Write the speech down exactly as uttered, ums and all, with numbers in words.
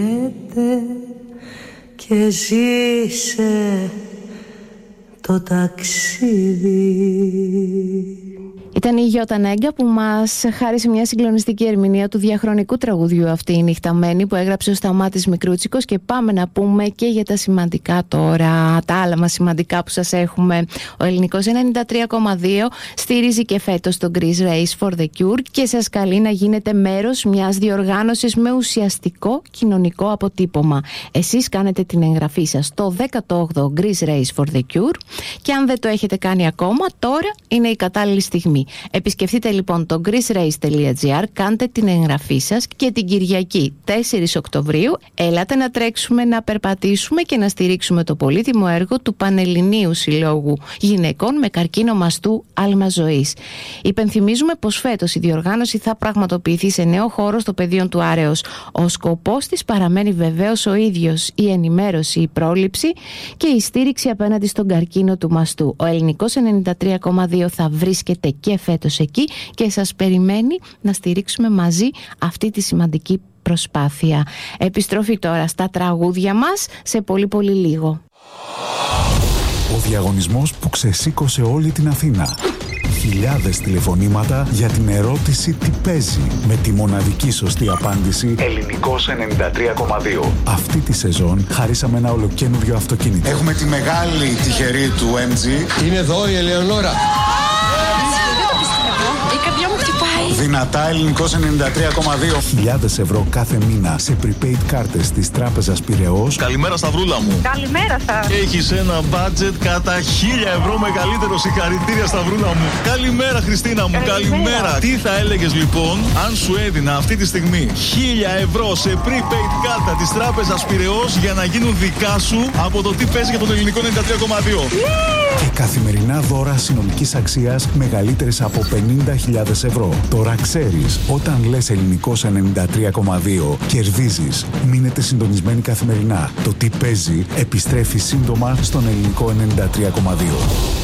Και ζήσε το ταξίδι. Ήταν η Γιώτα Νέγκα που μας χάρισε μια συγκλονιστική ερμηνεία του διαχρονικού τραγουδιού αυτή η νυχταμένη που έγραψε ο Σταμάτης Μικρούτσικος. Και πάμε να πούμε και για τα σημαντικά τώρα, τα άλλα μας σημαντικά που σας έχουμε. Ο Ελληνικός ενενήντα τρία κόμμα δύο στηρίζει και φέτος το Greece Race for the Cure και σας καλεί να γίνετε μέρος μιας διοργάνωσης με ουσιαστικό κοινωνικό αποτύπωμα. Εσείς κάνετε την εγγραφή σας στο δέκατο όγδοο Greece Race for the Cure και αν δεν το έχετε κάνει ακόμα, τώρα είναι η κατάλληλη στιγμή. Επισκεφτείτε λοιπόν το greece race τελεία gr, κάντε την εγγραφή σας και την Κυριακή τέσσερις Οκτωβρίου έλατε να τρέξουμε, να περπατήσουμε και να στηρίξουμε το πολύτιμο έργο του Πανελληνίου Συλλόγου Γυναικών με Καρκίνο Μαστού Άλμα Ζωής. Υπενθυμίζουμε πως φέτος η διοργάνωση θα πραγματοποιηθεί σε νέο χώρο στο πεδίο του Άρεως. Ο σκοπός της παραμένει βεβαίως ο ίδιος, η ενημέρωση, η πρόληψη και η στήριξη απέναντι στον καρκίνο του μαστού. Ο Ελληνικός ενενήντα τρία κόμμα δύο θα βρίσκεται και φέτος εκεί και σας περιμένει να στηρίξουμε μαζί αυτή τη σημαντική προσπάθεια. Επιστροφή τώρα στα τραγούδια μας σε πολύ πολύ λίγο. Ο διαγωνισμός που ξεσήκωσε όλη την Αθήνα. Χιλιάδες τηλεφωνήματα για την ερώτηση τι παίζει, με τη μοναδική σωστή απάντηση Ελληνικός ενενήντα τρία κόμμα δύο. Αυτή τη σεζόν χαρίσαμε ένα ολοκαίνουργιο αυτοκίνητο. Έχουμε τη μεγάλη τυχερή του εμ τζι. Είναι εδώ η Ελεονόρα. Η καρδιά μου χτυπάει. Δυνατά Ελληνικός ενενήντα τρία κόμμα δύο. Χιλιάδες ευρώ κάθε μήνα σε prepaid κάρτες της Τράπεζας Πειραιώς. Καλημέρα Σταυρούλα μου. Καλημέρα σας. Έχεις ένα budget κατά χίλια ευρώ μεγαλύτερο. Συγχαρητήρια Σταυρούλα μου. Καλημέρα Χριστίνα μου. Καλημέρα. Καλημέρα. Τι θα έλεγες λοιπόν αν σου έδινα αυτή τη στιγμή χίλια ευρώ σε prepaid κάρτα της Τράπεζας Πειραιώς για να γίνουν δικά σου από το τι παίζει για τον Ελληνικό ενενήντα τρία κόμμα δύο. Και καθημερινά δώρα συνολικής αξίας μεγαλύτερες από πενήντα χιλιάδες ευρώ. Τώρα ξέρεις, όταν λες Ελληνικός ενενήντα τρία κόμμα δύο, κερδίζεις. Μείνετε συντονισμένοι καθημερινά. Το τι παίζει επιστρέφει σύντομα στον Ελληνικό ενενήντα τρία κόμμα δύο.